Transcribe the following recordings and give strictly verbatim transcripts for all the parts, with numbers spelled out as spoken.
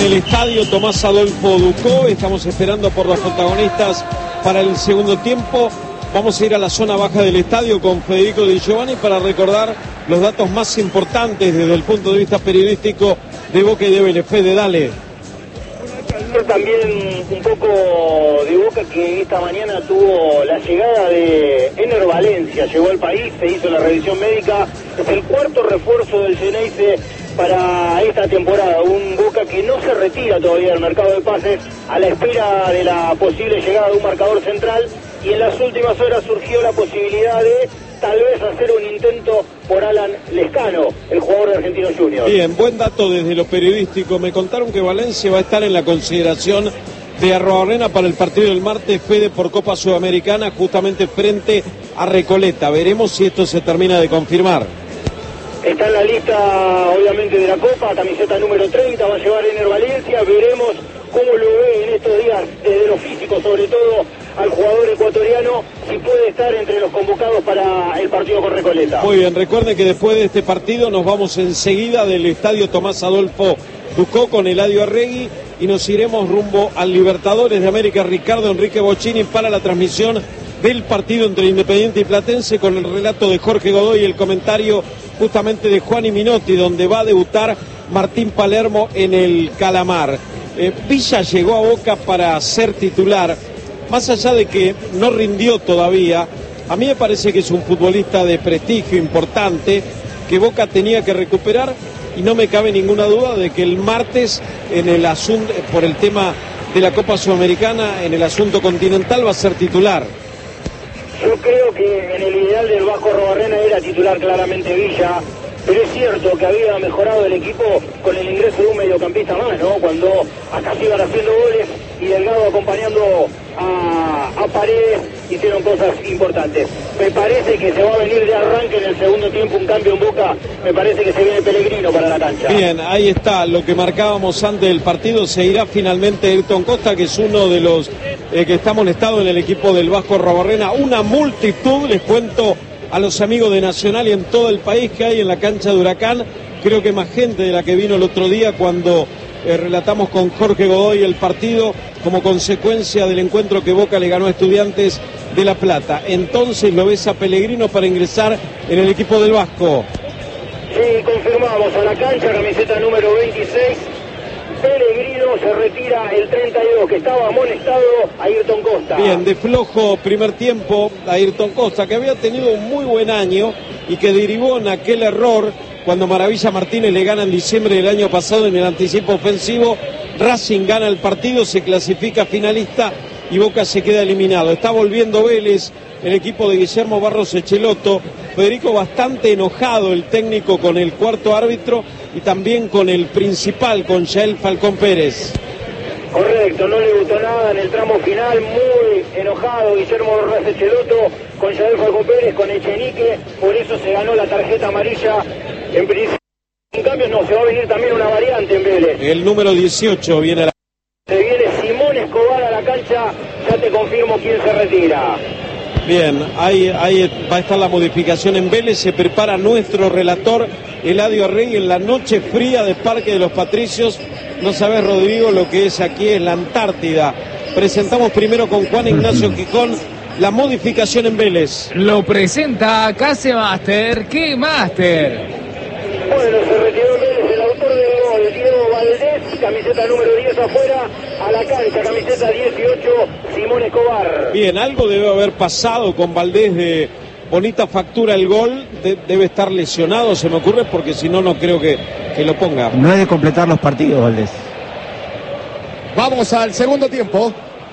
el estadio Tomás Adolfo Ducó. Estamos esperando por los protagonistas para el segundo tiempo. Vamos a ir a la zona baja del estadio con Federico Di Giovanni para recordar los datos más importantes desde el punto de vista periodístico de Boca y de Vélez. Fede, dale. También un poco de Boca, que esta mañana tuvo la llegada de Ener Valencia, llegó al país, se hizo la revisión médica, es el cuarto refuerzo del Xeneize para esta temporada, un Boca que no se retira todavía del mercado de pases a la espera de la posible llegada de un marcador central, y en las últimas horas surgió la posibilidad de tal vez hacer un intento por Alan Lescano, el jugador de Argentinos Juniors. Bien, buen dato desde lo periodístico. Me contaron que Valencia va a estar en la consideración de Arrobarrena para el partido del martes, Fede, por Copa Sudamericana, justamente frente a Recoleta. Veremos si esto se termina de confirmar. Está en la lista, obviamente, de la Copa, camiseta número treinta, va a llevar Ener Valencia. Veremos cómo lo ve en estos días, desde lo físico sobre todo, al jugador ecuatoriano, si puede estar entre los convocados para el partido con Recoleta. Muy bien, recuerden que después de este partido nos vamos enseguida del estadio Tomás Adolfo Ducó con Eladio Arregui y nos iremos rumbo al Libertadores de América Ricardo Enrique Bocchini para la transmisión del partido entre Independiente y Platense con el relato de Jorge Godoy y el comentario justamente de Juan y Minotti, donde va a debutar Martín Palermo en el Calamar. Eh, Villa llegó a Boca para ser titular. Más allá de que no rindió todavía, a mí me parece que es un futbolista de prestigio importante, que Boca tenía que recuperar, y no me cabe ninguna duda de que el martes, en el asunto, por el tema de la Copa Sudamericana, en el asunto continental, va a ser titular. Yo creo que en el ideal del Vasco Arrobarrena era titular claramente Villa, pero es cierto que había mejorado el equipo con el ingreso de un mediocampista más, ¿no? Cuando acá se iban haciendo goles y Delgado acompañando a, a Paredes, hicieron cosas importantes. Me parece que se va a venir de arranque en el segundo tiempo un cambio en Boca, me parece que se viene Pellegrino para la cancha. Bien, ahí está lo que marcábamos antes del partido, se irá finalmente Ayrton Costa, que es uno de los eh, que está molestado en el equipo del Vasco Arrobarrena. Una multitud, les cuento a los amigos de Nacional y en todo el país, que hay en la cancha de Huracán, creo que más gente de la que vino el otro día cuando eh, relatamos con Jorge Godoy el partido como consecuencia del encuentro que Boca le ganó a Estudiantes de La Plata. Entonces lo ves a Pellegrino para ingresar en el equipo del Vasco. Sí, confirmamos a la cancha, camiseta número veintiséis. Pellegrino, se retira el treinta y dos, que estaba amonestado Ayrton Costa. Bien, de flojo primer tiempo Ayrton Costa, que había tenido un muy buen año y que derivó en aquel error cuando Maravilla Martínez le gana en diciembre del año pasado en el anticipo ofensivo. Racing gana el partido, se clasifica finalista y Boca se queda eliminado. Está volviendo Vélez, el equipo de Guillermo Barros Echeloto. Federico, bastante enojado el técnico con el cuarto árbitro y también con el principal, con Yael Falcón Pérez. Correcto, no le gustó nada en el tramo final, muy enojado Guillermo Barros Echeloto con Yael Falcón Pérez, con Echenique, por eso se ganó la tarjeta amarilla. En principio, en cambio no, se va a venir también una variante en Vélez. El número dieciocho viene a la... Se viene Simón Escobar a la cancha, ya te confirmo quién se retira. Bien, ahí, ahí va a estar la modificación en Vélez, se prepara nuestro relator Eladio Arregui en la noche fría de Parque de los Patricios. No sabes, Rodrigo, lo que es aquí, es la Antártida. Presentamos primero con Juan Ignacio Quijón la modificación en Vélez. Lo presenta Case Master. ¿Qué Master? Bueno, se retiró en Vélez el autor del gol, Diego Valdés, camiseta número diez afuera, a la cancha, camiseta dieciocho, Simón Escobar. Bien, algo debe haber pasado con Valdés de bonita factura el gol, de, debe estar lesionado, se me ocurre, porque si no, no creo que, que lo ponga. No es de completar los partidos, Valdés. Vamos al segundo tiempo.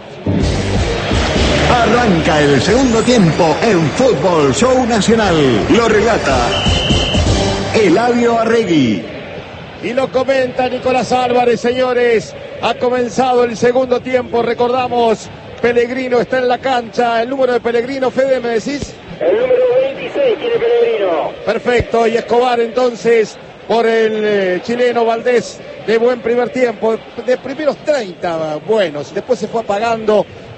Arranca el segundo tiempo en Fútbol Show Nacional. Lo relata Eladio Arregui. Y lo comenta Nicolás Álvarez, señores. Ha comenzado el segundo tiempo. Recordamos, Pellegrino está en la cancha. El número de Pellegrino, Fede, ¿me decís? El número veintiséis tiene Pellegrino. Perfecto. Y Escobar entonces por el eh, chileno Valdés, de buen primer tiempo. De primeros treinta buenos. Después se fue apagando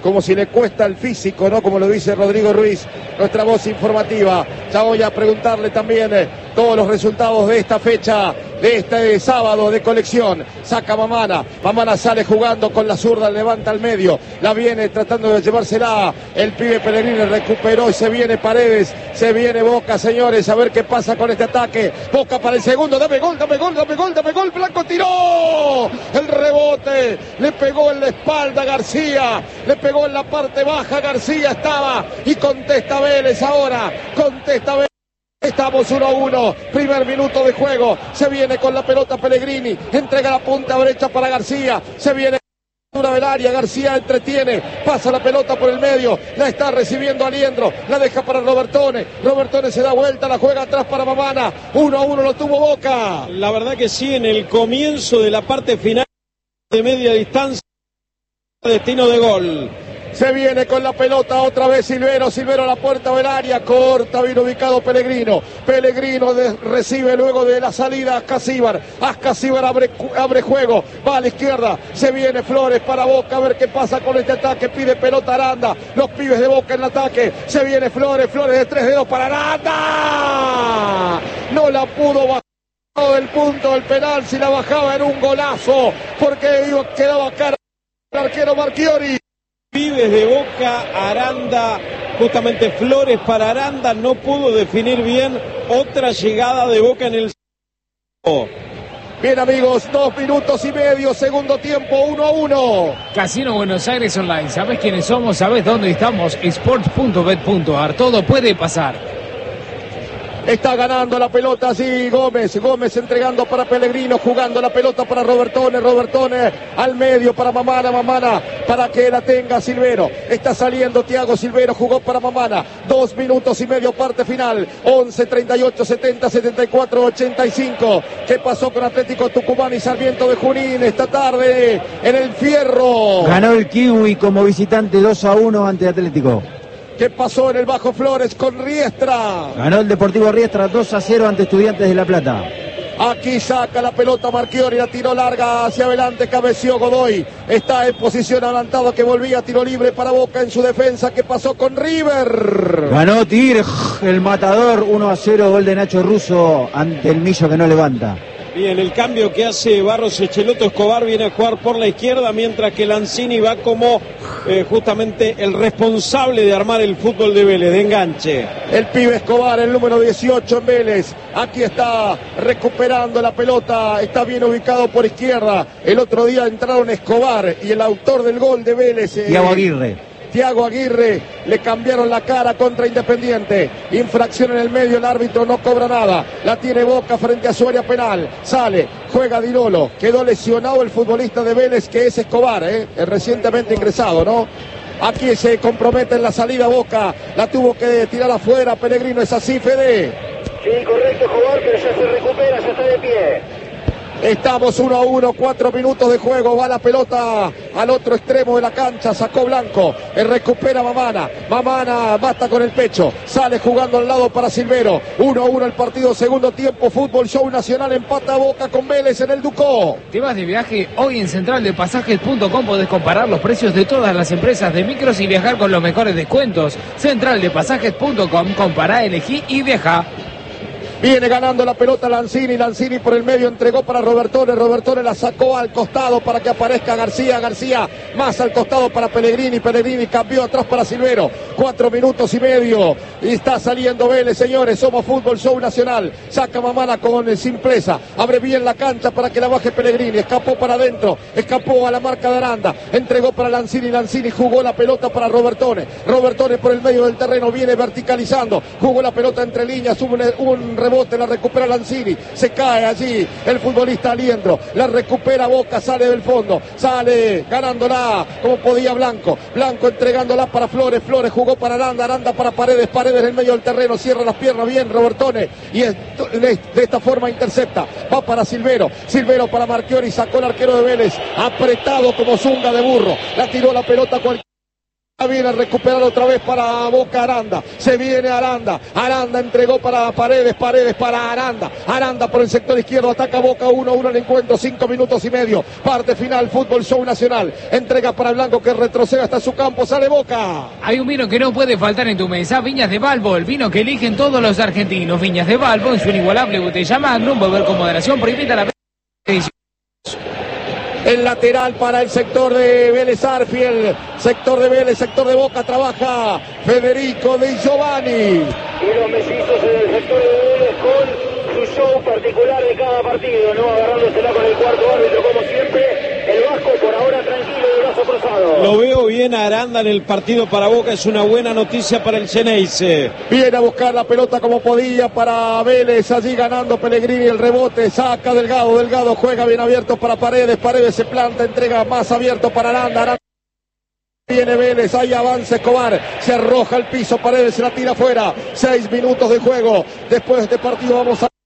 como si le cuesta el físico, ¿no? Como lo dice Rodrigo Ruiz, nuestra voz informativa. Ya voy a preguntarle también eh, todos los resultados de esta fecha, de este sábado de colección. Saca Mamana, Mamana sale jugando con la zurda, levanta al medio, la viene tratando de llevársela, el pibe Pellegrini recuperó y se viene Paredes, se viene Boca, señores, a ver qué pasa con este ataque. Boca para el segundo, dame gol, dame gol, dame gol, dame gol, Blanco tiró, el rebote, le pegó en la espalda García, le pegó en la parte baja, García estaba y contesta Vélez ahora, contesta Vélez. Estamos uno a uno, primer minuto de juego, se viene con la pelota Pellegrini, entrega la punta derecha para García, se viene del área, García entretiene, pasa la pelota por el medio, la está recibiendo Aliendro, la deja para Robertone, Robertone se da vuelta, la juega atrás para Mamana, uno a uno lo tuvo Boca. La verdad que sí, en el comienzo de la parte final de media distancia, destino de gol. Se viene con la pelota otra vez Silvero, Silvero a la puerta del área, corta, bien ubicado Pellegrino, Pellegrino de, recibe luego de la salida a Ascasíbar, Ascasíbar abre, abre juego, va a la izquierda, se viene Flores para Boca, a ver qué pasa con este ataque, pide pelota Aranda, los pibes de Boca en el ataque, se viene Flores, Flores de tres dedos para Aranda, no la pudo bajar del punto del penal, si la bajaba en un golazo, porque quedaba cara el arquero Marchiori. Pibes de Boca, Aranda, justamente Flores para Aranda, no pudo definir bien, otra llegada de Boca en el... Bien amigos, dos minutos y medio, segundo tiempo, uno a uno. Casino Buenos Aires Online, ¿sabes quiénes somos? ¿Sabes dónde estamos? sports punto bet punto ar, todo puede pasar. Está ganando la pelota así Gómez, Gómez entregando para Pellegrino, jugando la pelota para Robertone, Robertone al medio para Mamana, Mamana para que la tenga Silvero, está saliendo Thiago Silvero, jugó para Mamana, dos minutos y medio, parte final, once, treinta y ocho, setenta, setenta y cuatro, ochenta y cinco, ¿qué pasó con Atlético Tucumán y Sarmiento de Junín esta tarde en el Fierro? Ganó el Kiwi como visitante dos a uno ante Atlético. ¿Qué pasó en el Bajo Flores con Riestra? Ganó el Deportivo Riestra dos a cero ante Estudiantes de La Plata. Aquí saca la pelota Marchiori, la tiró larga hacia adelante, cabeció Godoy. Está en posición adelantado que volvía, tiro libre para Boca en su defensa. ¿Qué pasó con River? Ganó Tigre, el matador, uno a cero, gol de Nacho Russo ante el Millo que no levanta. Bien, el cambio que hace Barros Echeloto, Escobar viene a jugar por la izquierda, mientras que Lanzini va como eh, justamente el responsable de armar el fútbol de Vélez, de enganche. El pibe Escobar, el número dieciocho en Vélez, aquí está recuperando la pelota, está bien ubicado por izquierda. El otro día entraron Escobar y el autor del gol de Vélez, eh, Thiago Aguirre. Thiago Aguirre, le cambiaron la cara contra Independiente, infracción en el medio, el árbitro no cobra nada, la tiene Boca frente a su área penal, sale, juega Di Lolo, quedó lesionado el futbolista de Vélez que es Escobar, eh, recientemente ingresado, ¿no? Aquí se compromete en la salida Boca, la tuvo que tirar afuera, Pellegrino, es así, Fede. Sí, correcto, Escobar, pero ya se recupera, ya está de pie. Estamos uno a uno, cuatro minutos de juego, va la pelota al otro extremo de la cancha, sacó Blanco, recupera Mamana, Mamana basta con el pecho, sale jugando al lado para Silvero, uno a uno el partido, segundo tiempo, Fútbol Show Nacional, empata Boca con Vélez en el Ducó. ¿Te vas de viaje? Hoy en central de pasajes punto com podés comparar los precios de todas las empresas de micros y viajar con los mejores descuentos. central de pasajes punto com, compará, elegí y viaja. Viene ganando la pelota Lanzini, Lanzini por el medio entregó para Robertone, Robertone la sacó al costado para que aparezca García, García más al costado para Pellegrini, Pellegrini cambió atrás para Silvero, cuatro minutos y medio y está saliendo Vélez, señores, somos Fútbol Show Nacional, saca Mamana con simpleza, abre bien la cancha para que la baje Pellegrini, escapó para adentro, escapó a la marca de Aranda, entregó para Lanzini, Lanzini jugó la pelota para Robertone, Robertone por el medio del terreno, viene verticalizando, jugó la pelota entre líneas, hubo un, un rebote, la recupera Lanzini, se cae allí el futbolista Aliendro, la recupera Boca, sale del fondo, sale ganándola como podía Blanco, Blanco entregándola para Flores, Flores jugó para Aranda, Aranda para Paredes, Paredes en el medio del terreno, cierra las piernas bien Robertone y es, de, de esta forma intercepta, va para Silvero, Silvero para Marchiori, sacó el arquero de Vélez, apretado como zunga de burro, la tiró la pelota cualquier Viene a recuperar otra vez para Boca Aranda. Se viene Aranda. Aranda entregó para Paredes. Paredes para Aranda. Aranda por el sector izquierdo. Ataca Boca uno a uno el encuentro. Cinco minutos y medio. Parte final. Fútbol Show Nacional. Entrega para Blanco que retrocede hasta su campo. Sale Boca. Hay un vino que no puede faltar en tu mesa. Viñas de Balbo. El vino que eligen todos los argentinos. Viñas de Balbo en su inigualable botella Magnum. Beber con moderación. Prohibida la edición. El lateral para el sector de Vélez Arfiel, sector de Vélez, sector de Boca, trabaja Federico de Giovanni. Y los mellizos en el sector de Vélez con su show particular de cada partido, ¿no? Agarrándosela con el cuarto árbitro como siempre. El Vasco por ahora tranquilo, de brazo cruzado. Lo veo bien a Aranda en el partido para Boca, es una buena noticia para el Xeneize. Viene a buscar la pelota como podía para Vélez, allí ganando Pellegrini el rebote, saca Delgado, Delgado juega bien abierto para Paredes, Paredes se planta, entrega más abierto para Aranda, Aranda. Viene Vélez, ahí avanza Escobar, se arroja al piso, Paredes se la tira afuera, seis minutos de juego, después de este partido vamos a...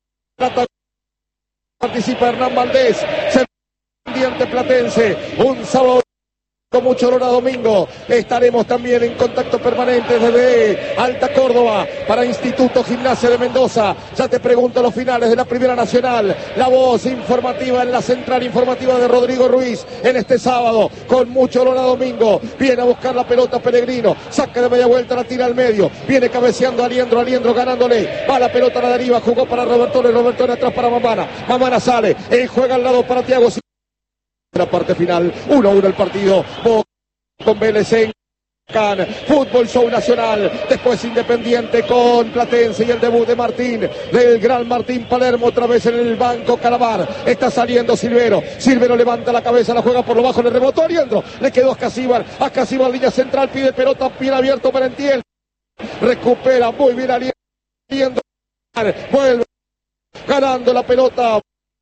Participa Hernán Valdés, se pendiente Platense, un sábado con mucho olor a domingo. Estaremos también en contacto permanente desde Alta Córdoba para Instituto Gimnasia de Mendoza. Ya te pregunto los finales de la Primera Nacional. La voz informativa en la central informativa de Rodrigo Ruiz en este sábado con mucho olor a domingo. Viene a buscar la pelota Pellegrino, saca de media vuelta, la tira al medio. Viene cabeceando Aliendro, Aliendro ganándole. Va la pelota a la deriva, jugó para Robertone, Robertone atrás para Mamana. Mamana sale, él juega al lado para Thiago. La parte final, uno a uno el partido, Boca con Vélez en Can, Fútbol Show Nacional, después Independiente con Platense y el debut de Martín, del gran Martín Palermo, otra vez en el banco Calamar, está saliendo Silvero, Silvero levanta la cabeza, la juega por lo bajo, le rebotó Aliendro, le quedó a Casíbar, a Casíbar línea central, pide pelota, pie abierto para Entiel, recupera muy bien Aliendro, vuelve ganando la pelota,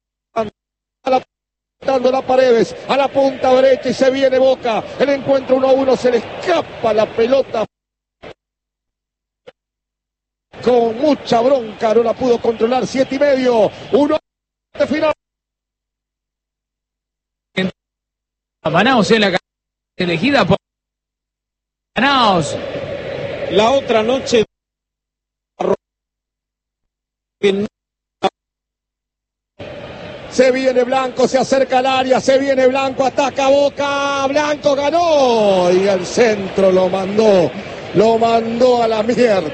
a la dando la Paredes a la punta derecha y se viene Boca, el encuentro uno a uno, se le escapa la pelota con mucha bronca, no la pudo controlar, siete y medio, uno de final. Manaus en la elegida por Manaus. La otra noche se viene Blanco, se acerca al área, se viene Blanco, ataca Boca, Blanco ganó y al centro lo mandó, lo mandó a la mierda.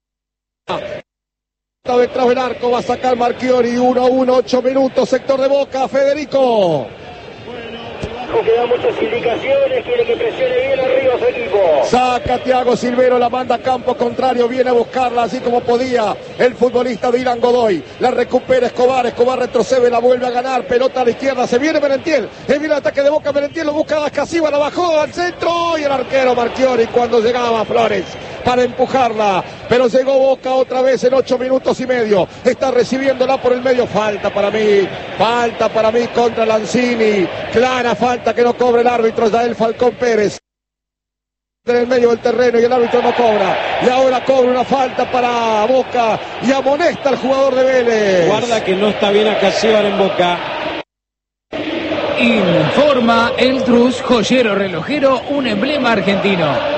Detrás del arco va a sacar Marchiori, uno a uno, ocho minutos, sector de Boca, Federico. Que da muchas indicaciones, quiere que presione bien arriba su equipo. Saca Thiago Silvero, la manda a campo contrario, viene a buscarla así como podía el futbolista de Irán Godoy, la recupera Escobar, Escobar retrocede, la vuelve a ganar, pelota a la izquierda, se viene Merentiel, se viene el ataque de Boca, Merentiel lo busca a Casiva, la bajó al centro y el arquero Marchiori cuando llegaba Flores para empujarla, pero llegó Boca otra vez en ocho minutos y medio, está recibiéndola por el medio, falta para mí, falta para mí contra Lanzini, clara falta que no cobra el árbitro Yael Falcón Pérez en el medio del terreno y el árbitro no cobra y ahora cobra una falta para Boca y amonesta al jugador de Vélez. Guarda que no está bien acá Siebar en Boca. Informa el Trus, joyero relojero, un emblema argentino.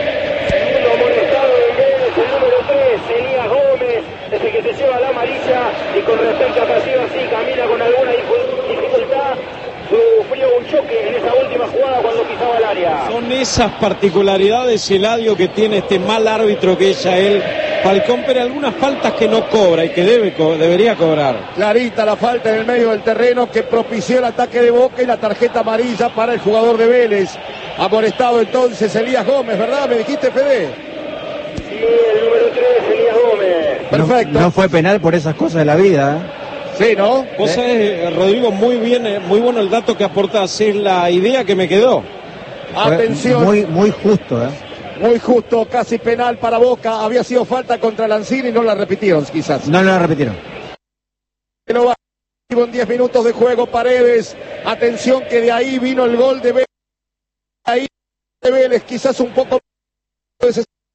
Es el que se lleva la amarilla y con respecto a Casiva sí camina con alguna dificultad, sufrió un choque en esa última jugada cuando pisaba el área. Son esas particularidades, Eladio, que tiene este mal árbitro que es Yael Falcón, pero algunas faltas que no cobra y que debe debería cobrar. Clarita la falta en el medio del terreno que propició el ataque de Boca y la tarjeta amarilla para el jugador de Vélez. Amonestado entonces Elías Gómez, ¿verdad? ¿Me dijiste, Fede? Sí, el número tres, Elías Gómez. Perfecto. No, no fue penal por esas cosas de la vida, ¿eh? Sí, ¿no? Vos sabés, Rodrigo, muy bien, muy bueno el dato que aportás, es la idea que me quedó. Fue Atención. Muy, muy justo, ¿eh? Muy justo, casi penal para Boca. Había sido falta contra Lanzini y no la repitieron, quizás. No, no la repitieron. No va en diez minutos de juego, Paredes. Atención que de ahí vino el gol de Vélez. Ahí de Vélez, quizás un poco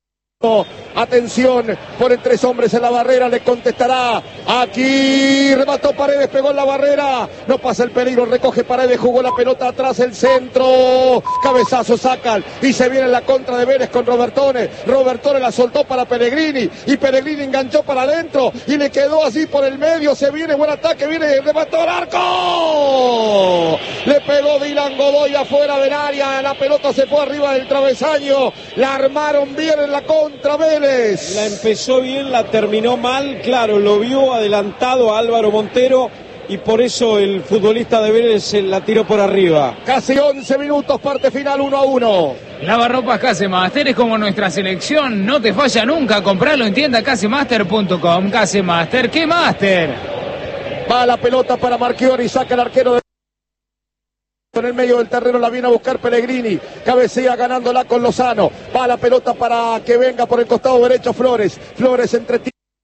Atención, ponen tres hombres en la barrera, le contestará. Aquí remató Paredes, pegó en la barrera. No pasa el peligro, recoge Paredes, jugó la pelota atrás, el centro. Cabezazo sacan y se viene la contra de Vélez con Robertone. Robertone la soltó para Pellegrini y Pellegrini enganchó para adentro y le quedó así por el medio. Se viene buen ataque, viene, remató al arco. Le pegó Dylan Godoy afuera del área. La pelota se fue arriba del travesaño. La armaron bien en la contra Vélez. La empezó bien, la terminó mal, claro, lo vio adelantado a Álvaro Montero y por eso el futbolista de Vélez se la tiró por arriba. Casi once minutos, parte final uno a uno. Lavarropas Casemaster es como nuestra selección, no te falla nunca, compralo en tienda casemaster punto com. Casemaster, ¿qué Master? Va la pelota para Marchiori, saca el arquero de... En el medio del terreno la viene a buscar Pellegrini, cabecea ganándola con Lozano, va la pelota para que venga por el costado derecho Flores, Flores entre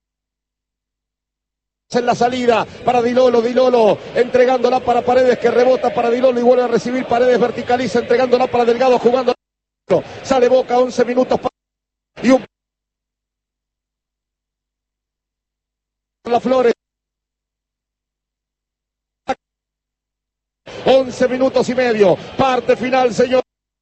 en la salida para Di Lolo, Di Lolo entregándola para Paredes que rebota para Di Lolo y vuelve a recibir Paredes, verticaliza entregándola para Delgado jugando, sale Boca, once minutos para... y un... la Flores. once minutos y medio, parte final, señor,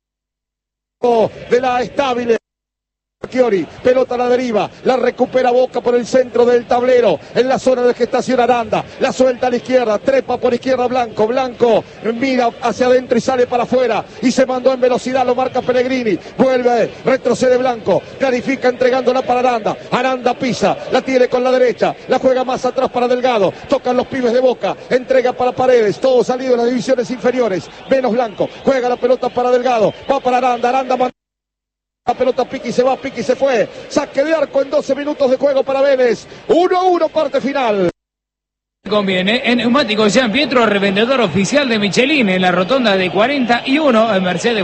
de la estable. Marchiori, pelota a la deriva, la recupera Boca por el centro del tablero, en la zona de gestación Aranda, la suelta a la izquierda, trepa por izquierda Blanco, Blanco mira hacia adentro y sale para afuera, y se mandó en velocidad, lo marca Pellegrini, vuelve, retrocede Blanco, clarifica entregándola para Aranda, Aranda pisa, la tiene con la derecha, la juega más atrás para Delgado, tocan los pibes de Boca, entrega para Paredes, todo salido en las divisiones inferiores, menos Blanco, juega la pelota para Delgado, va para Aranda, Aranda manda la pelota, Piqui se va, Piqui se fue. Saque de arco en doce minutos de juego para Vélez. uno a uno, parte final. Conviene en Neumáticos Jean Pietro, revendedor oficial de Michelin en la rotonda de cuarenta y uno en Mercedes.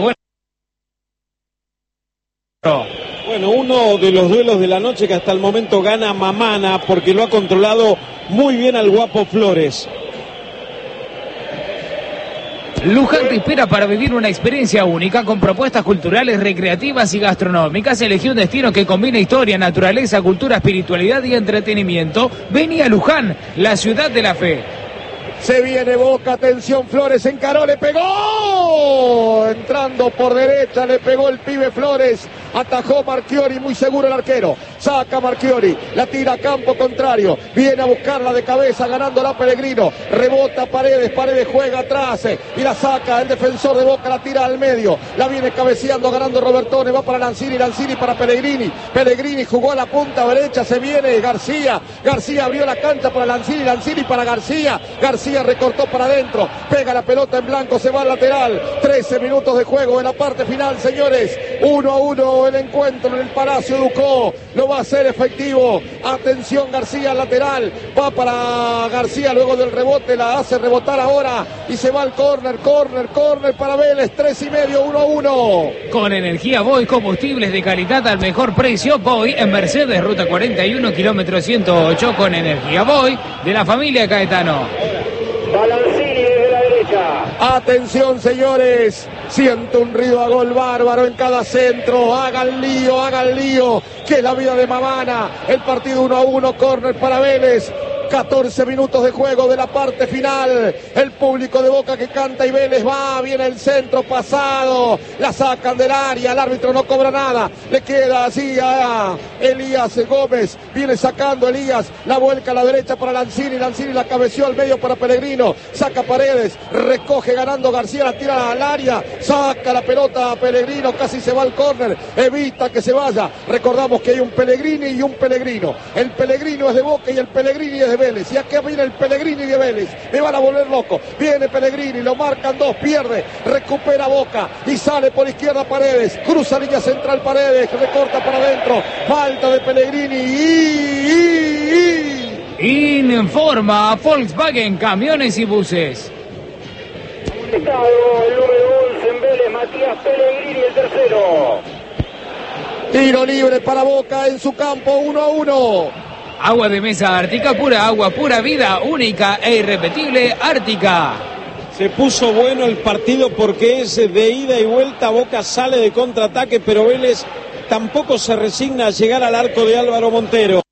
Bueno, uno de los duelos de la noche que hasta el momento gana Mamana porque lo ha controlado muy bien al guapo Flores. Luján te espera para vivir una experiencia única con propuestas culturales, recreativas y gastronómicas. Elegí un destino que combina historia, naturaleza, cultura, espiritualidad y entretenimiento. Vení a Luján, la ciudad de la fe. Se viene Boca, atención, Flores encaró, le pegó, entrando por derecha, le pegó el pibe Flores, atajó Marchiori, muy seguro el arquero, saca Marchiori, la tira a campo contrario, viene a buscarla de cabeza, ganándola Pellegrino, rebota Paredes, Paredes juega atrás y la saca el defensor de Boca, la tira al medio, la viene cabeceando, ganando Robertone, va para Lanzini, Lanzini para Pellegrini, Pellegrini jugó a la punta derecha, se viene García, García abrió la cancha para Lanzini, Lanzini para García, García recortó para adentro, pega la pelota en blanco, se va al lateral, trece minutos de juego en la parte final, señores, uno a uno el encuentro en el Palacio Ducó, lo va a hacer efectivo, atención García lateral, va para García luego del rebote, la hace rebotar ahora y se va al córner, córner, córner para Vélez, tres y medio, uno a uno. Con Energía Boy, combustibles de calidad al mejor precio, Boy en Mercedes, ruta cuarenta y uno, kilómetro ciento ocho, con Energía Boy de la familia Caetano. Balancini desde la derecha. Atención, señores. Siento un ruido a gol bárbaro en cada centro. Hagan lío, hagan lío. Que es la vida de Mamana. El partido uno a uno, córner para Vélez. catorce minutos de juego de la parte final. El público de Boca que canta y Vélez va, viene el centro pasado. La sacan del área, el árbitro no cobra nada. Le queda así a Elías Gómez. Viene sacando Elías, la vuelca a la derecha para Lanzini. Lanzini la cabeció al medio para Pellegrino. Saca Paredes, recoge ganando García, la tira al área. Saca la pelota a Pellegrino, casi se va al córner. Evita que se vaya. Recordamos que hay un Pellegrini y un Pellegrino. El Pellegrino es de Boca y el Pellegrini es de Vélez, y acá viene el Pellegrini de Vélez, me van a volver loco, viene Pellegrini, lo marcan dos, pierde, recupera Boca y sale por izquierda Paredes, cruza línea central Paredes, recorta para adentro, falta de Pellegrini y, y, y... Informa Volkswagen Camiones y Buses. Estado el número once en Vélez, Matías Pellegrini, el tercero. Tiro libre para Boca en su campo, uno a uno. Agua de mesa Ártica, pura agua, pura vida, única e irrepetible, Ártica. Se puso bueno el partido porque es de ida y vuelta, Boca sale de contraataque, pero Vélez tampoco se resigna a llegar al arco de Álvaro Montero.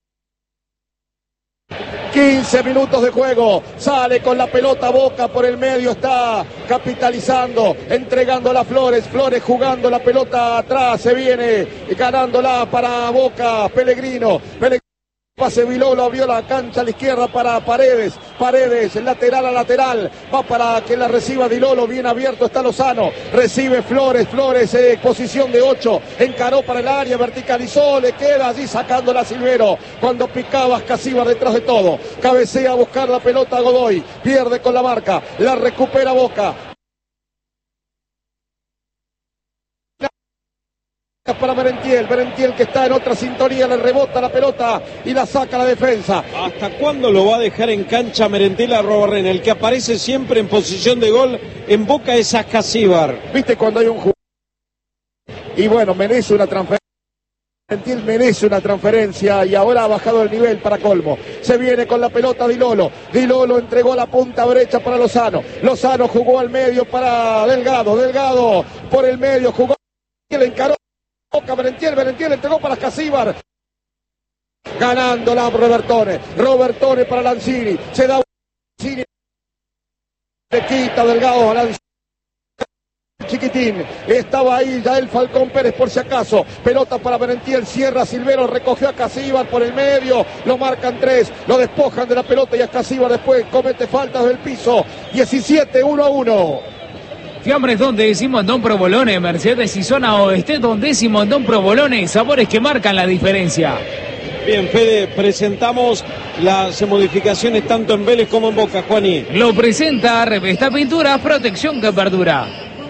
quince minutos de juego, sale con la pelota Boca por el medio, está capitalizando, entregándola a Flores, Flores jugando la pelota atrás, se viene ganándola para Boca, Pellegrino, Pellegrino. Pase Vilolo, abrió la cancha a la izquierda para Paredes, Paredes, lateral a lateral, va para que la reciba Vilolo, bien abierto está Lozano, recibe Flores, Flores, eh, posición de ocho, encaró para el área, verticalizó, le queda allí sacándola a Silvero, cuando picaba Ascasíbar detrás de todo, cabecea a buscar la pelota a Godoy, pierde con la marca, la recupera Boca. Para Merentiel, Merentiel que está en otra sintonía, le rebota la pelota y la saca la defensa. ¿Hasta cuándo lo va a dejar en cancha Merentiel a Robarrena? El que aparece siempre en posición de gol en Boca es Ascasíbar. Viste cuando hay un jugador y bueno, merece una transferencia. Merentiel merece una transferencia y ahora ha bajado el nivel para colmo. Se viene con la pelota Dilolo. Dilolo entregó la punta derecha para Lozano. Lozano jugó al medio para Delgado. Delgado por el medio jugó. Le encaró. Boca, Merentiel, Merentiel entregó para Ascasíbar. Ganándola Robertone. Robertone para Lanzini. Se da Lanzini. Le quita Delgado a Lanzini. Chiquitín. Estaba ahí ya el Falcón Pérez por si acaso. Pelota para Merentiel. Cierra Silvero. Recogió a Ascasíbar por el medio. Lo marcan tres. Lo despojan de la pelota y Ascasíbar después comete faltas del piso. diecisiete, uno a uno. Fiambres donde Simondón Provolone, Mercedes y zona oeste donde Simondón Provolone, sabores que marcan la diferencia. Bien, Fede, presentamos las modificaciones tanto en Vélez como en Boca, Juaní. Lo presenta Revesta Pintura, protección que perdura.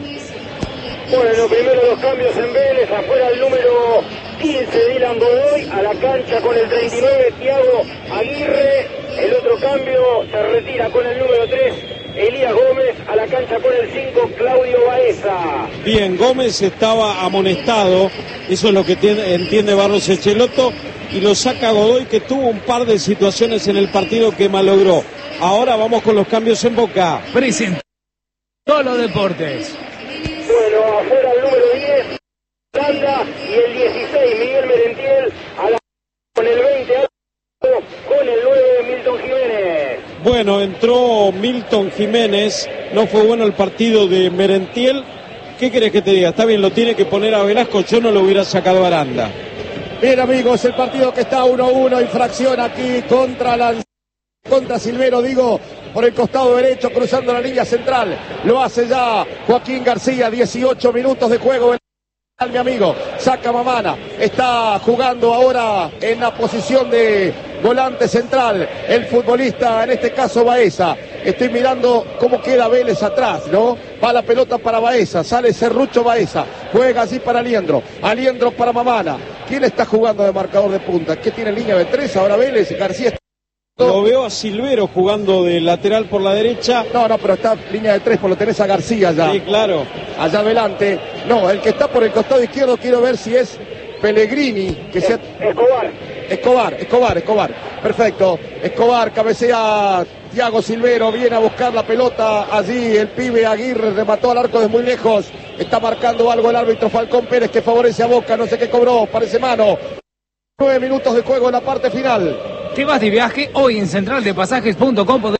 Bueno, lo primero los cambios en Vélez, afuera el número quince, Dylan Godoy, a la cancha con el treinta y nueve, Thiago Aguirre. El otro cambio se retira con el número tres. Elías Gómez, a la cancha con el cinco, Claudio Baeza. Bien, Gómez estaba amonestado, eso es lo que tiene, entiende Barros Echeloto, y lo saca Godoy, que tuvo un par de situaciones en el partido que malogró. Ahora vamos con los cambios en Boca. Presenta Solo Deportes. Bueno, afuera el número diez, Sanda, y el dieciséis, Miguel Merentiel, a la con el veinte, con el nueve, Milton Jiménez. Bueno, entró Milton Jiménez, no fue bueno el partido de Merentiel. ¿Qué querés que te diga? Está bien, lo tiene que poner a Velasco, yo no lo hubiera sacado a Aranda. Bien, amigos, el partido que está uno a uno, infracción aquí contra la... contra Silvero, digo, por el costado derecho, cruzando la línea central. Lo hace ya Joaquín García, dieciocho minutos de juego. Mi amigo, saca Mamana, está jugando ahora en la posición de volante central, el futbolista, en este caso Baeza. Estoy mirando cómo queda Vélez atrás, ¿no? Va la pelota para Baeza, sale Serrucho Baeza, juega así para Aliendro, Aliendro para Mamana. ¿Quién está jugando de marcador de punta? ¿Qué tiene línea de tres? Ahora Vélez, García está... Lo veo a Silvero jugando de lateral por la derecha. No, no, pero está línea de tres, por lo tenés a García ya. Sí, claro. Allá adelante. No, el que está por el costado izquierdo, quiero ver si es Pellegrini, que sea... Escobar. Escobar, Escobar, Escobar. Perfecto. Escobar, cabecea Thiago Silvero, viene a buscar la pelota allí. El pibe Aguirre remató al arco de muy lejos. Está marcando algo el árbitro Falcón Pérez, que favorece a Boca. No sé qué cobró, parece mano. Nueve minutos de juego en la parte final. Te vas de viaje hoy en central de pasajes punto com.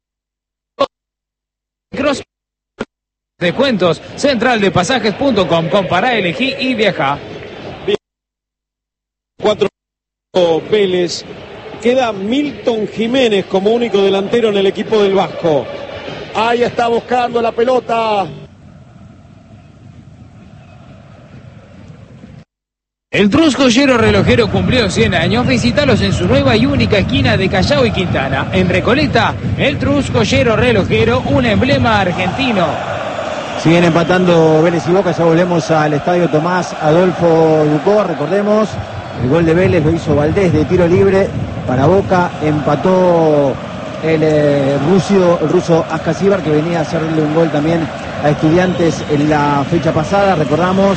Cross descuentos, central de pasajes punto com. Compara, elegí y viaja. Cuatro Vélez. Queda Milton Jiménez como único delantero en el equipo del Vasco. Ahí está buscando la pelota. El Trus Joyero Relojero cumplió cien años. Visítalos en su nueva y única esquina de Callao y Quintana. En Recoleta, el Trus Joyero Relojero, un emblema argentino. Siguen empatando Vélez y Boca. Ya volvemos al estadio Tomás Adolfo Ducó. Recordemos, el gol de Vélez lo hizo Valdés de tiro libre para Boca. Empató el, eh, ruso, el ruso Ascasíbar, que venía a hacerle un gol también a Estudiantes en la fecha pasada. Recordamos,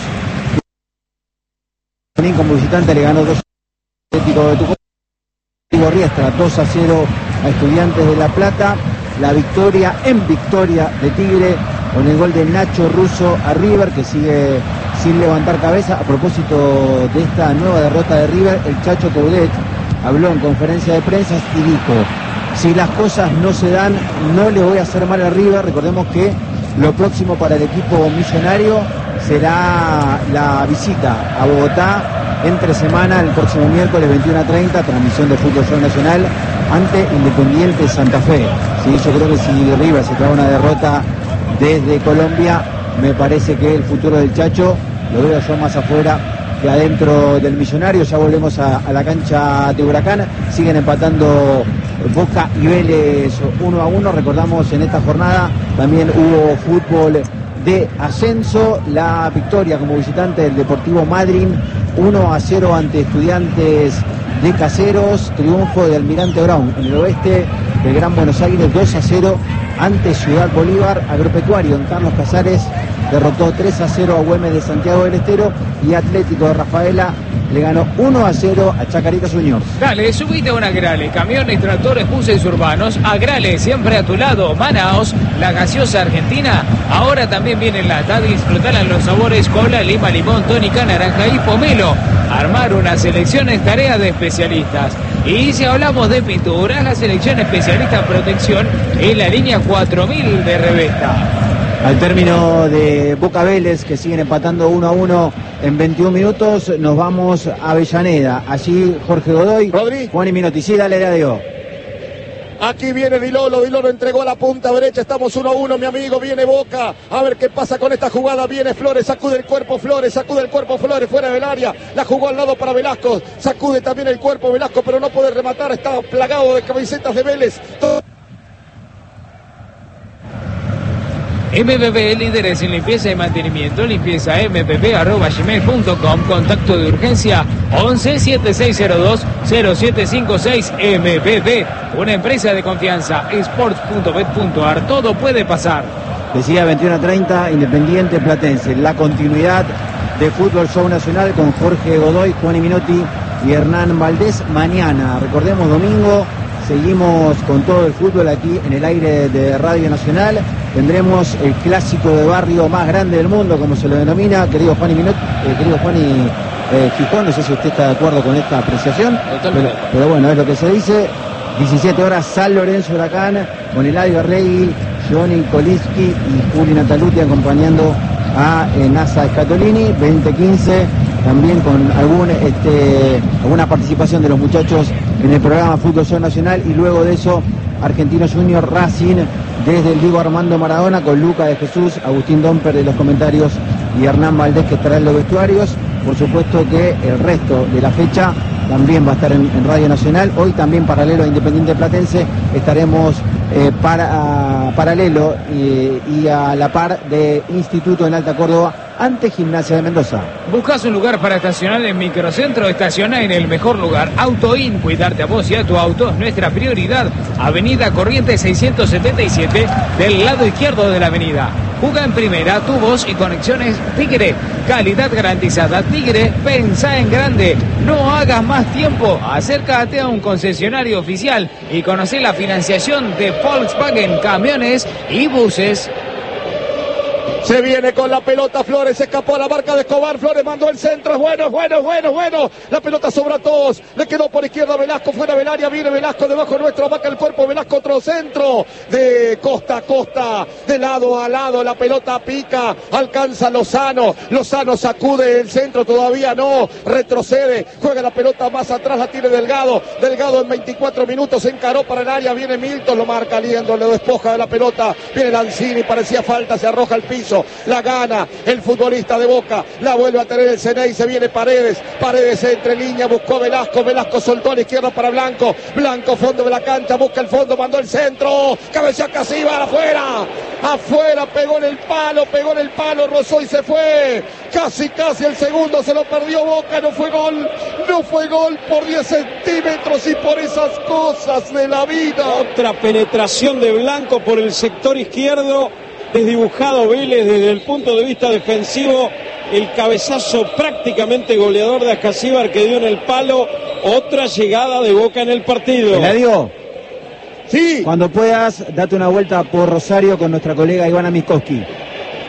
como visitante le ganó dos Atlético de Tucumán, Riestra dos a cero a Estudiantes de La Plata. La victoria en victoria de Tigre con el gol de Nacho Russo a River, que sigue sin levantar cabeza. A propósito de esta nueva derrota de River, el Chacho Coudet habló en conferencia de prensa y dijo: si las cosas no se dan, no le voy a hacer mal a River. Recordemos que lo próximo para el equipo millonario será la visita a Bogotá entre semana, el próximo miércoles veintiuno a treinta, transmisión de Fútbol Show Nacional ante Independiente Santa Fe. Sí, yo creo que si River se trae una derrota desde Colombia, me parece que el futuro del Chacho lo veo yo más afuera que adentro del millonario. Ya volvemos a, a la cancha de Huracán. Siguen empatando Boca y Vélez uno a uno. Recordamos, en esta jornada también hubo fútbol de ascenso. La victoria como visitante del Deportivo Madryn uno a cero ante Estudiantes de Caseros. Triunfo de Almirante Brown en el oeste del Gran Buenos Aires dos a cero ante Ciudad Bolívar. Agropecuario en Carlos Casares derrotó tres a cero a Güemes de Santiago del Estero, y Atlético de Rafaela le ganó uno a cero a Chacarita Juniors. Dale, subite a una Agrale, camiones, tractores, buses urbanos. Agrale, siempre a tu lado. Manaos, la gaseosa argentina, ahora también viene en lata. Disfrutar en los sabores cola, lima, limón, tónica, naranja y pomelo. Armar una selección es tarea de especialistas. Y si hablamos de pinturas, la selección especialista en protección es la línea cuatro mil de Revesta. Al término de Boca Vélez, que siguen empatando uno a uno en veintiún minutos, nos vamos a Avellaneda. Allí Jorge Godoy, Rodri. Juan y Minotti. Sí, dale, Eladio. Aquí viene Dilolo, Dilolo entregó a la punta derecha, estamos uno a uno, mi amigo, viene Boca, a ver qué pasa con esta jugada, viene Flores, sacude el cuerpo Flores, sacude el cuerpo Flores, fuera del área, la jugó al lado para Velasco, sacude también el cuerpo Velasco, pero no puede rematar, está plagado de camisetas de Vélez. Todo... M P P, líderes en limpieza y mantenimiento, limpieza m p p arroba gmail punto com, contacto de urgencia once, setenta y seis cero dos, cero siete cinco seis. M P P, una empresa de confianza, sports punto bet punto a r, todo puede pasar. Decía veintiuno a treinta, Independiente Platense, la continuidad de Fútbol Show Nacional con Jorge Godoy, Juan y Minotti y Hernán Valdés. Mañana, recordemos, domingo, seguimos con todo el fútbol aquí en el aire de Radio Nacional. Tendremos el clásico de barrio más grande del mundo, como se lo denomina, querido Juan y Minot, eh, querido Juan y eh, Gijón. No sé si usted está de acuerdo con esta apreciación, pero, pero bueno, es lo que se dice. diecisiete horas, San Lorenzo Huracán, con Eladio Arregui, Johnny Koliski y Juli Nataluti acompañando a eh, NASA Scatolini. Veinte quince, también con algún, este, alguna participación de los muchachos en el programa Fútbol Show Nacional, y luego de eso Argentino Junior Racing desde el Diego Armando Maradona, con Luca de Jesús, Agustín Domper de los comentarios y Hernán Valdés, que estará en los vestuarios. Por supuesto que el resto de la fecha también va a estar en, en Radio Nacional. Hoy también, paralelo a Independiente Platense, estaremos eh, para, paralelo y, y a la par de Instituto en Alta Córdoba ante Gimnasia de Mendoza. ¿Buscas un lugar para estacionar en Microcentro? Estaciona en el mejor lugar. AutoIn, cuidarte a vos y a tu auto es nuestra prioridad. Avenida Corrientes seiscientos setenta y siete, del lado izquierdo de la avenida. Juga en primera, tubos y conexiones Tigre. Calidad garantizada. Tigre, pensá en grande. No hagas más tiempo. Acércate a un concesionario oficial y conoce la financiación de Volkswagen, camiones y buses. Se viene con la pelota Flores, escapó a la marca de Escobar, Flores mandó el centro, es bueno, es bueno, es bueno, es bueno, la pelota sobra a todos, le quedó por izquierda Velasco, fuera del área, viene Velasco debajo nuestro, vaca el cuerpo, Velasco otro centro, de costa a costa, de lado a lado, la pelota pica, alcanza Lozano, Lozano sacude el centro, todavía no, retrocede, juega la pelota más atrás, la tiene Delgado, Delgado en veinticuatro minutos, se encaró para el área, viene Milton, lo marca Liendo, lo despoja de la pelota, viene Lanzini, parecía falta, se arroja al piso, la gana el futbolista de Boca, la vuelve a tener el Ceney, se viene Paredes, Paredes entre línea, buscó Velasco, Velasco soltó a la izquierda para Blanco, Blanco fondo de la cancha, busca el fondo, mandó el centro, cabeza Casíbar, afuera, afuera, pegó en el palo, pegó en el palo, rozó y se fue, casi, casi el segundo, se lo perdió Boca, no fue gol, no fue gol por diez centímetros y por esas cosas de la vida. Otra penetración de Blanco por el sector izquierdo, desdibujado Vélez desde el punto de vista defensivo, el cabezazo prácticamente goleador de Ascasíbar que dio en el palo. Otra llegada de Boca en el partido. Eladio, sí, cuando puedas, date una vuelta por Rosario con nuestra colega Ivana Miskowski.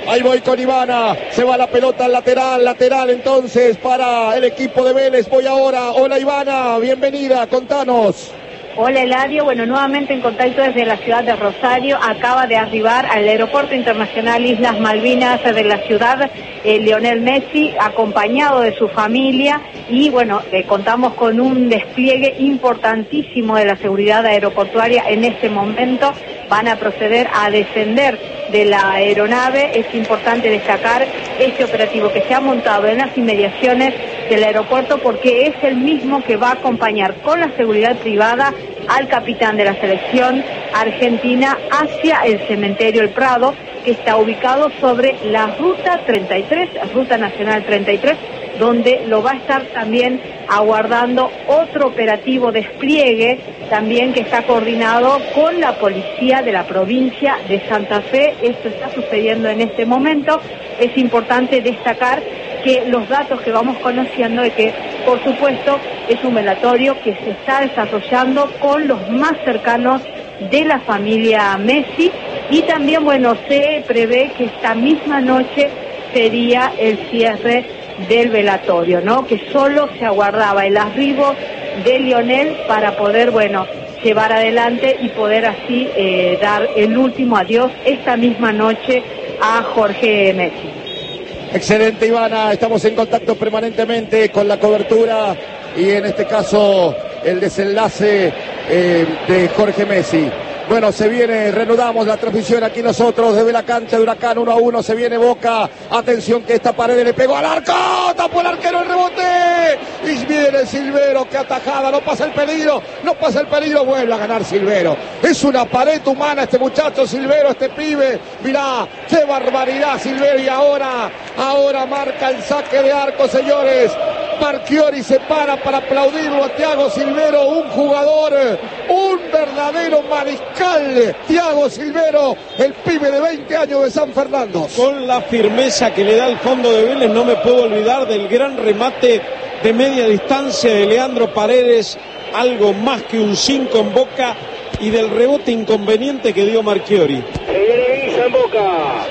Ahí voy con Ivana. Se va la pelota al lateral. Lateral entonces para el equipo de Vélez. Voy ahora. Hola Ivana, bienvenida. Contanos. Hola Eladio, bueno, nuevamente en contacto desde la ciudad de Rosario. Acaba de arribar al Aeropuerto Internacional Islas Malvinas de la ciudad eh, Lionel Messi, acompañado de su familia, y bueno, eh, contamos con un despliegue importantísimo de la seguridad aeroportuaria en este momento. Van a proceder a descender de la aeronave. Es importante destacar este operativo que se ha montado en las inmediaciones del aeropuerto, porque es el mismo que va a acompañar con la seguridad privada al capitán de la selección argentina hacia el cementerio El Prado, que está ubicado sobre la ruta treinta y tres, ruta nacional treinta y tres, donde lo va a estar también aguardando otro operativo despliegue, también que está coordinado con la policía de la provincia de Santa Fe. Esto está sucediendo en este momento. Es importante destacar que los datos que vamos conociendo de que, por supuesto, es un velatorio que se está desarrollando con los más cercanos de la familia Messi, y también, bueno, se prevé que esta misma noche sería el cierre del velatorio, ¿no? Que solo se aguardaba el arribo de Lionel para poder, bueno, llevar adelante y poder así eh, dar el último adiós esta misma noche a Jorge Messi. Excelente Ivana, estamos en contacto permanentemente con la cobertura y en este caso el desenlace eh, de Jorge Messi. Bueno, se viene, reanudamos la transmisión aquí nosotros desde la cancha de Huracán. Uno a uno, se viene Boca. Atención que esta pared le pegó al arco, tapó el arquero el rebote, y viene Silvero, que atajada, no pasa el peligro, no pasa el peligro, vuelve a ganar Silvero. Es una pared humana este muchacho Silvero, este pibe, mirá, qué barbaridad Silvero, y ahora, ahora marca el saque de arco, señores. Marchiori se para para aplaudirlo a Thiago Silvero, un jugador, un verdadero mariscal, Thiago Silvero, el pibe de veinte años de San Fernando. Con la firmeza que le da el fondo de Vélez, no me puedo olvidar del gran remate de media distancia de Leandro Paredes, algo más que un cinco en Boca, y del rebote inconveniente que dio Marchiori. Se viene Villa en Boca.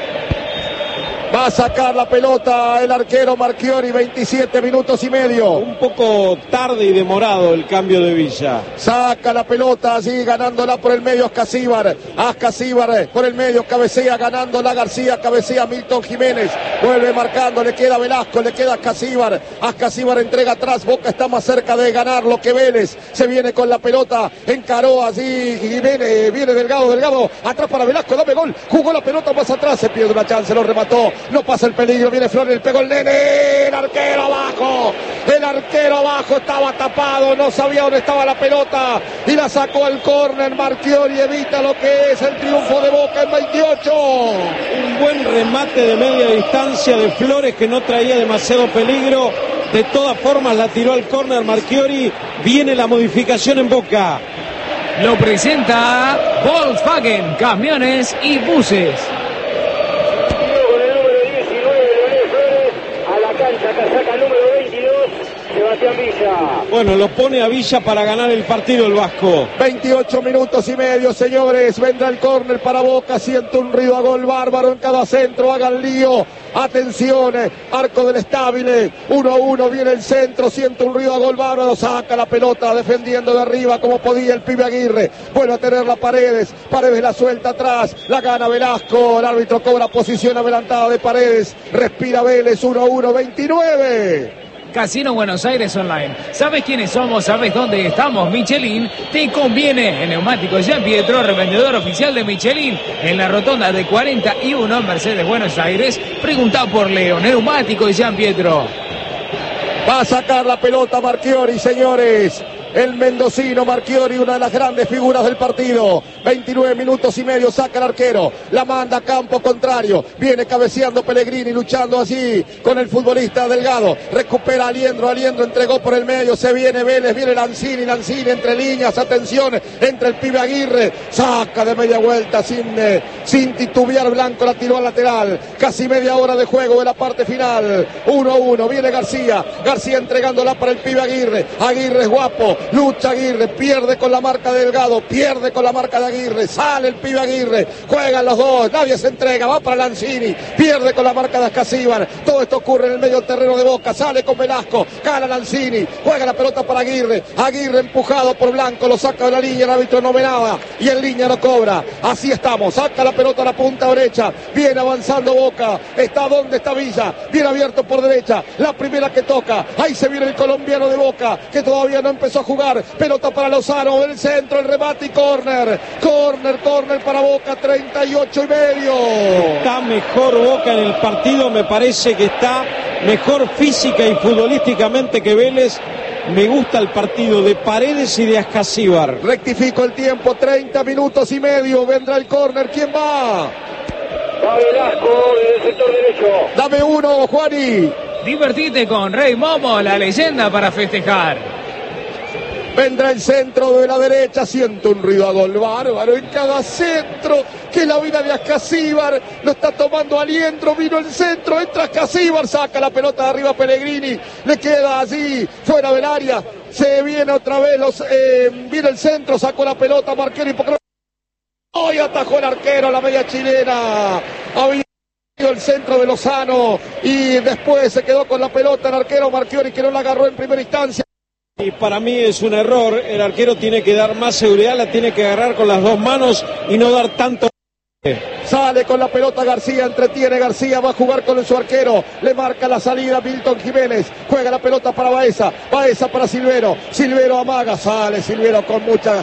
Va a sacar la pelota el arquero Marchiori, veintisiete minutos y medio. Un poco tarde y demorado el cambio de Villa. Saca la pelota allí, ganándola por el medio Ascasíbar. Ascasíbar por el medio, cabecea, ganándola García, cabecea Milton Jiménez. Vuelve marcando, le queda Velasco, le queda Ascasíbar. Ascasíbar entrega atrás, Boca está más cerca de ganarlo que Vélez. Se viene con la pelota, encaró allí Jiménez, viene Delgado, Delgado, atrás para Velasco, dame gol. Jugó la pelota más atrás, se pierde una chance, lo remató. No pasa el peligro, viene Flores, el pegó el nene, el arquero abajo, el arquero abajo, estaba tapado, no sabía dónde estaba la pelota y la sacó al córner. Marchiori evita lo que es el triunfo de Boca en veintiocho. Un buen remate de media distancia de Flores, que no traía demasiado peligro. De todas formas la tiró al córner Marchiori. Viene la modificación en Boca. Lo presenta Volkswagen, camiones y buses. Sebastián Villa. Bueno, lo pone a Villa para ganar el partido el Vasco. veintiocho minutos y medio, señores. Vendrá el córner para Boca. Siente un ruido a gol bárbaro en cada centro. Hagan lío. Atención, arco del Estabile. uno a uno, viene el centro. Siente un ruido a gol bárbaro. Saca la pelota defendiendo de arriba como podía el pibe Aguirre. Vuelve a tener la Paredes. Paredes la suelta atrás. La gana Velasco. El árbitro cobra posición adelantada de Paredes. Respira Vélez. uno a uno, veintinueve. Casino Buenos Aires Online. ¿Sabes quiénes somos? ¿Sabes dónde estamos? Michelin te conviene. El neumático Jean Pietro, revendedor oficial de Michelin, en la rotonda de cuarenta y uno en Mercedes, Buenos Aires. Pregunta por Leo, neumático Jean Pietro. Va a sacar la pelota Marchiori, señores. El mendocino Marchiori, una de las grandes figuras del partido. veintinueve minutos y medio, saca el arquero. La manda a campo contrario. Viene cabeceando Pellegrini, luchando allí con el futbolista Delgado. Recupera a Aliendro, Aliendro entregó por el medio. Se viene Vélez, viene Lanzini, Lanzini entre líneas. Atención, entre el pibe Aguirre. Saca de media vuelta sin, eh, sin titubear Blanco, la tiró al lateral. Casi media hora de juego de la parte final. uno a uno, viene García. García entregándola para el pibe Aguirre. Aguirre es guapo. lucha Aguirre, pierde con la marca de Delgado, pierde con la marca de Aguirre, sale el pibe Aguirre, juegan los dos, nadie se entrega, va para Lanzini, pierde con la marca de Ascasíbar, todo esto ocurre en el medio terreno de Boca, sale con Velasco, gana Lanzini, juega la pelota para Aguirre, Aguirre empujado por Blanco, lo saca de la línea, el árbitro no ve nada, y en línea no cobra, así estamos, saca la pelota a la punta derecha, viene avanzando Boca, está donde está Villa, viene abierto por derecha, la primera que toca, ahí se viene el colombiano de Boca, que todavía no empezó a jugar, pelota para Lozano, el centro, el remate y córner, córner, córner para Boca, treinta y ocho y medio. Está mejor Boca en el partido, me parece que está mejor física y futbolísticamente que Vélez. Me gusta el partido de Paredes y de Ascasíbar. Rectifico el tiempo, treinta minutos y medio, vendrá el córner, ¿quién va? Va Velasco del sector derecho. Dame uno, Juani. Divertite con Rey Momo, la leyenda para festejar. Vendrá el centro de la derecha, siento un ruido a gol bárbaro en cada centro, que la vida de Ascasíbar lo está tomando Aliendro, vino el centro, entra Ascasíbar, saca la pelota de arriba Pellegrini, le queda allí, fuera del área, se viene otra vez, los, eh, viene el centro, sacó la pelota Marquero y porque hoy atajó el arquero, la media chilena, había el centro de Lozano y después se quedó con la pelota el arquero Marchiori, que no la agarró en primera instancia. Y para mí es un error, el arquero tiene que dar más seguridad, la tiene que agarrar con las dos manos y no dar tanto. Sale con la pelota García, entretiene García, va a jugar con su arquero, le marca la salida Milton Jiménez, juega la pelota para Baeza, Baeza para Silvero, Silvero amaga, sale Silvero con mucha...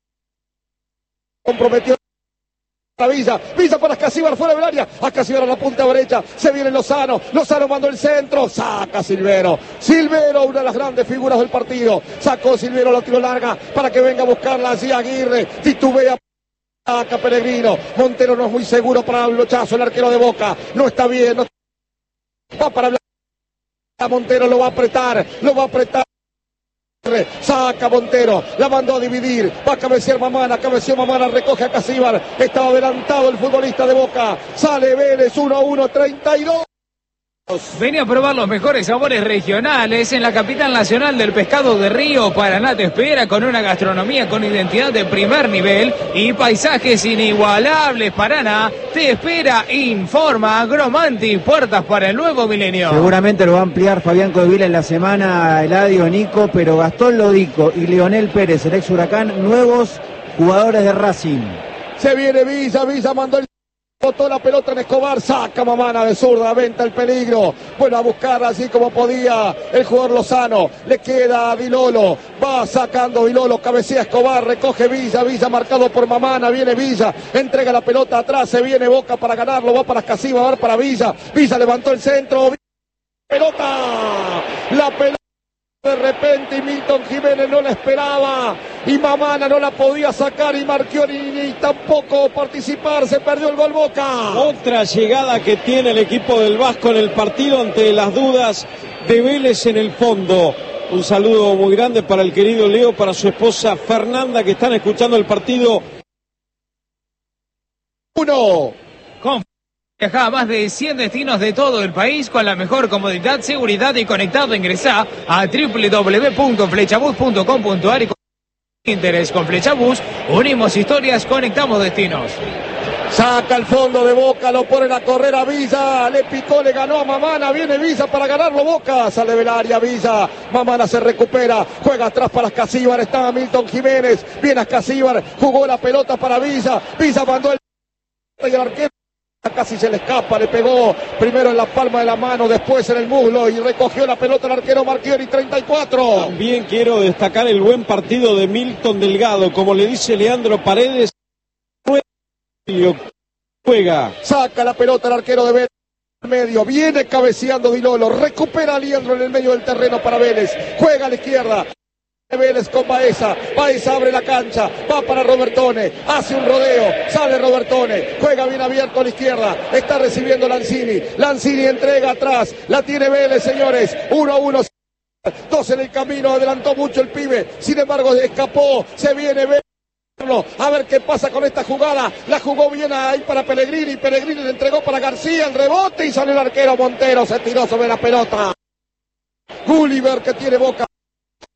comprometió Villa, Villa para Ascasíbar fuera del área, Ascasíbar a la punta derecha, se viene Lozano, Lozano mandó el centro, saca Silvero, Silvero, una de las grandes figuras del partido, sacó Silvero, la tiro larga para que venga a buscarla allí Aguirre, titubea, saca Pellegrino, Montero no es muy seguro para el blochazo, el arquero de Boca, no está bien, no va para Montero, lo va a apretar, lo va a apretar. Saca Montero, la mandó a dividir, va a cabecear Mamana, cabeció Mamana, recoge a Ascasíbar, estaba adelantado el futbolista de Boca, sale Vélez uno a uno, treinta y dos. Venía a probar los mejores sabores regionales en la capital nacional del pescado de río. Paraná te espera con una gastronomía con identidad de primer nivel y paisajes inigualables. Paraná te espera, informa Agromanti, puertas para el nuevo milenio. Seguramente lo va a ampliar Fabián Codevila en la semana, Eladio, Nico, pero Gastón Lodico y Leonel Pérez, el ex Huracán, nuevos jugadores de Racing. Se viene Villa, Villa mandó el... botó la pelota en Escobar, saca Mamana de zurda, venta el peligro, bueno, a buscar así como podía el jugador Lozano, le queda a Vilolo, va sacando Vilolo, cabecea Escobar, recoge Villa, Villa marcado por Mamana, viene Villa, entrega la pelota atrás, se viene Boca para ganarlo, va para Ascasíbar, va para Villa, Villa levantó el centro, pelota, la pelota. De repente y Milton Jiménez no la esperaba y Mamana no la podía sacar y Marchiori ni tampoco participar, se perdió el gol Boca. Otra llegada que tiene el equipo del Vasco en el partido ante las dudas de Vélez en el fondo. Un saludo muy grande para el querido Leo, para su esposa Fernanda, que están escuchando el partido. Uno. Con Viaja a más de cien destinos de todo el país con la mejor comodidad, seguridad y conectado. Ingresá a doble u doble u doble u punto flechabus punto com punto ar y con interés con Flechabus unimos historias, conectamos destinos. Saca el fondo de Boca, lo ponen a correr a Villa, le picó, le ganó a Mamana, viene Villa para ganarlo Boca, sale del área Villa, Mamana se recupera, juega atrás para Ascasíbar, estaba Milton Jiménez, viene Ascasíbar, jugó la pelota para Villa, Villa mandó el y el arquero casi se le escapa, le pegó primero en la palma de la mano, después en el muslo y recogió la pelota el arquero Marchiori, treinta y cuatro. También quiero destacar el buen partido de Milton Delgado, como le dice Leandro Paredes, juega. Saca la pelota el arquero de Vélez. Medio, viene cabeceando Dilolo, recupera a Liendro en el medio del terreno para Vélez, juega a la izquierda. Vélez con Baeza, Baeza abre la cancha, va para Robertone, hace un rodeo, sale Robertone, juega bien abierto a la izquierda, está recibiendo Lanzini, Lanzini entrega atrás, la tiene Vélez, señores, uno a uno, dos en el camino, adelantó mucho el pibe, sin embargo escapó, se viene Vélez. A ver qué pasa con esta jugada, la jugó bien ahí para Pellegrini, Pellegrini le entregó para García, el rebote y salió el arquero Montero, se tiró sobre la pelota. Gulliver que tiene Boca.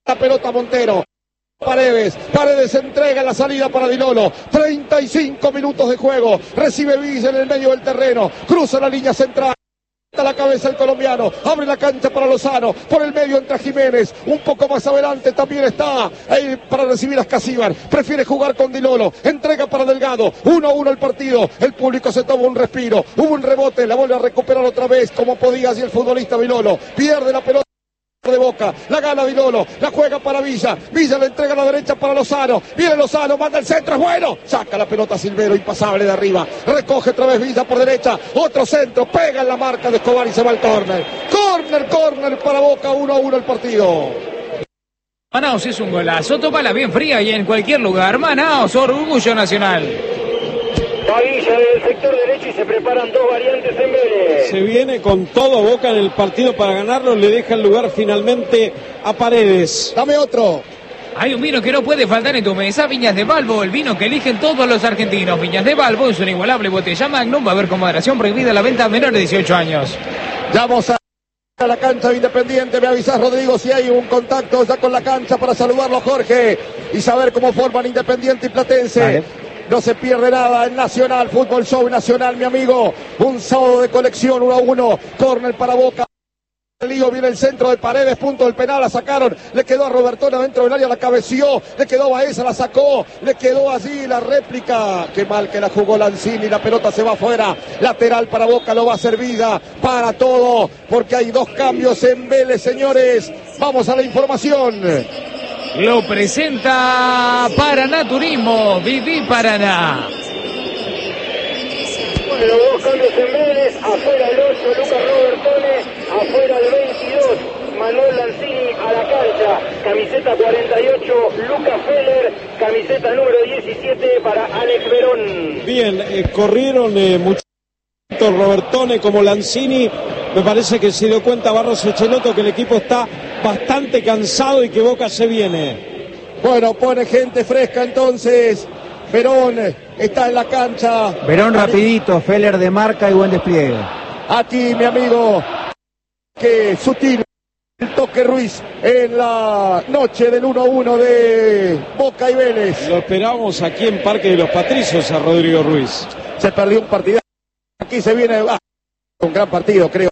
La pelota Montero. Paredes, Paredes entrega la salida para Di Lolo, treinta y cinco minutos de juego, recibe Villa en el medio del terreno, cruza la línea central, a la cabeza el colombiano, abre la cancha para Lozano, por el medio entra Jiménez, un poco más adelante también está ahí para recibir a Escasíbar, prefiere jugar con Di Lolo, entrega para Delgado, uno a uno el partido, el público se toma un respiro, hubo un rebote, la vuelve a recuperar otra vez como podía así el futbolista Di Lolo, pierde la pelota de Boca, la gana Di Lolo, la juega para Villa, Villa le entrega a la derecha para Lozano, viene Lozano, manda el centro, es bueno, saca la pelota Silvero, impasable de arriba, recoge otra vez Villa por derecha, otro centro, pega en la marca de Escobar y se va al córner, córner, córner para Boca, uno a uno el partido. Manaos es un golazo, tómala bien fría y en cualquier lugar, Manaos, orgullo nacional. Va Villa del sector derecho y se preparan dos variantes en Vélez. Se viene con todo Boca en el partido para ganarlo, le deja el lugar finalmente a Paredes. Dame otro. Hay un vino que no puede faltar en tu mesa, Viñas de Balbo, el vino que eligen todos los argentinos. Viñas de Balbo es una inigualable botella Magnum, va a haber con moderación prohibida la venta a menores de dieciocho años. Ya vamos a la cancha de Independiente, me avisas Rodrigo si hay un contacto ya con la cancha para saludarlo Jorge y saber cómo forman Independiente y Platense. Vale. No se pierde nada en Nacional, Fútbol Show Nacional, mi amigo. Un sábado de colección, uno a uno. Córner para Boca. El lío viene el centro de Paredes, punto del penal, la sacaron. Le quedó a Robertona dentro del área, la cabeció. Le quedó a Baeza, la sacó. Le quedó allí la réplica. Qué mal que la jugó Lanzini, la pelota se va afuera. Lateral para Boca, lo va a ser Vida. Para todo, porque hay dos cambios en Vélez, señores. Vamos a la información. Lo presenta Paraná Turismo, Viví Paraná. Bueno, dos cambios en Vélez, afuera el ocho, Lucas Robertone, afuera el veintidós, Manuel Lanzini a la cancha, camiseta cuarenta y ocho, Lucas Feller, camiseta número diecisiete para Alex Verón. Bien, eh, corrieron eh, muchos Robertone como Lanzini. Me parece que se dio cuenta Barros Echeloto que el equipo está bastante cansado y que Boca se viene. Bueno, pone gente fresca entonces. Verón está en la cancha. Verón rapidito, Feller de marca y buen despliegue. Aquí, mi amigo, que sutil el toque Ruiz en la noche del uno a uno de Boca y Vélez. Lo esperamos aquí en Parque de los Patricios a Rodrigo Ruiz. Se perdió un partido. Aquí se viene ah, un gran partido, creo.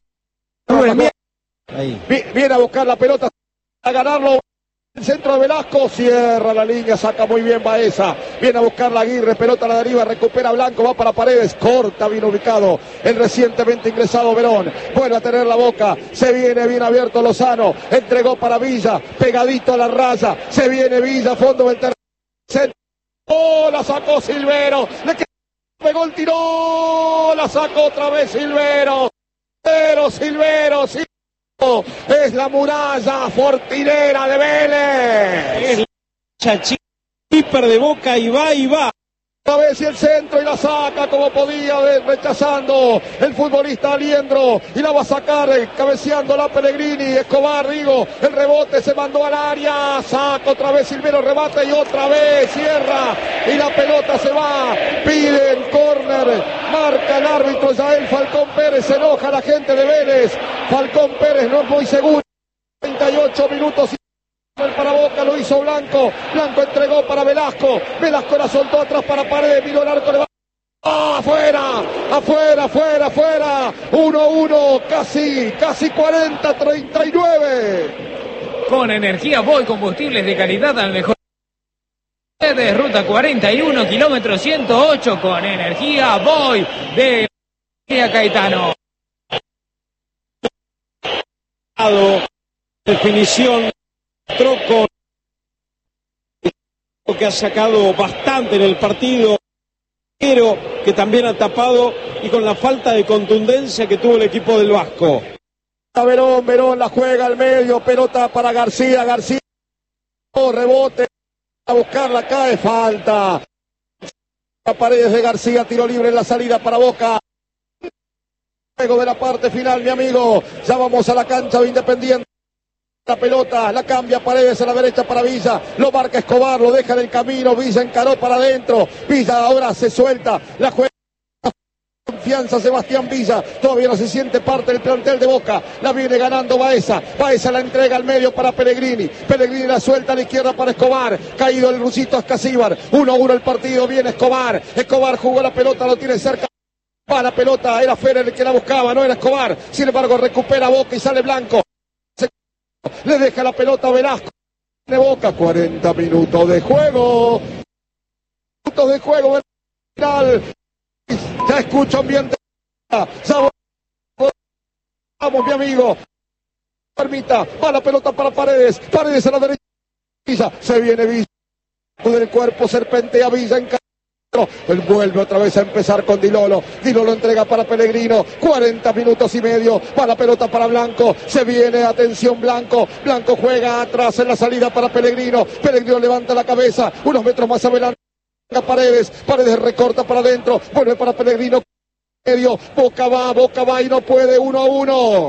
Ahí. Viene a buscar la pelota, a ganarlo. El centro de Velasco, cierra la línea, saca muy bien Baeza. Viene a buscar la Aguirre, pelota a la deriva, recupera Blanco, va para Paredes, corta, bien ubicado el recientemente ingresado Verón. Vuelve a tener la Boca, se viene bien abierto Lozano, entregó para Villa, pegadito a la raya, se viene Villa, fondo del terreno. Oh, la sacó Silvero, le quedó, pegó el tiro, la sacó otra vez Silvero. Silvero, Silvero, Silvero. Es la muralla fortinera de Vélez. Es la chachita de Boca y va y va. A ver si el centro y la saca como podía, rechazando el futbolista Aliendro y la va a sacar cabeceando la Pellegrini, Escobar, digo, el rebote se mandó al área, saca otra vez Silvero, rebate y otra vez cierra y la pelota se va, piden córner, marca el árbitro Yael Falcón Pérez, se enoja la gente de Vélez, Falcón Pérez no es muy seguro, treinta y ocho minutos. El para Boca lo hizo Blanco, Blanco entregó para Velasco, Velasco la soltó atrás para Paredes, miró el arco, le va ¡ah, afuera, afuera, afuera, afuera, uno a uno, casi, casi cuarenta, treinta y nueve. Con energía Voy, combustibles de calidad al mejor. De ruta cuarenta y uno, kilómetro ciento ocho, con energía Voy de Caetano. Definición. Troco que ha sacado bastante en el partido, pero que también ha tapado y con la falta de contundencia que tuvo el equipo del Vasco. Verón, Verón la juega al medio, pelota para García, García, oh, rebote, a buscarla, cae, falta. A Paredes de García, tiro libre en la salida para Boca. Juego de la parte final, mi amigo, ya vamos a la cancha de Independiente. La pelota, la cambia Paredes a la derecha para Villa, lo marca Escobar, lo deja en el camino, Villa encaró para adentro, Villa ahora se suelta, la juega Confianza Sebastián Villa, todavía no se siente parte del plantel de Boca, la viene ganando Baeza, Baeza la entrega al medio para Pellegrini, Pellegrini la suelta a la izquierda para Escobar, caído el rusito Ascasíbar, uno a uno el partido, viene Escobar, Escobar jugó la pelota, lo tiene cerca, va la pelota, era Ferrer el que la buscaba, no era Escobar, sin embargo recupera Boca y sale Blanco, le deja la pelota a Velasco, de Boca, cuarenta minutos de juego, minutos de juego, final. Ya escucho ambiente. Ya vamos, mi amigo. Permita. Va la pelota para Paredes. Paredes a la derecha. Villa. Se viene Villa. Del cuerpo serpentea Villa en camino. Él vuelve otra vez a empezar con Dilolo. Dilolo entrega para Pellegrino. cuarenta minutos y medio. Va la pelota para Blanco. Se viene. Atención Blanco. Blanco juega atrás en la salida para Pellegrino. Pellegrino levanta la cabeza. Unos metros más adelante. Paredes, Paredes recorta para adentro, vuelve para Pellegrino, medio, Boca va, Boca va y no puede, uno a uno.